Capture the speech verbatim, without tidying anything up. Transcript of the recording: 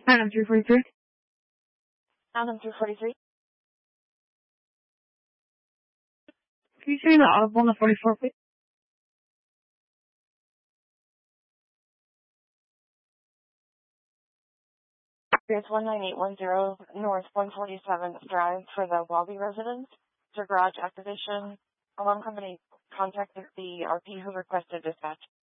Adam three forty-three. Adam three forty-three. Can you say the audible on the forty-four, please? It's one nine eight one zero North one forty-seventh Drive for the Wabi residence. For garage activation, alarm company contacted the R P who requested dispatch.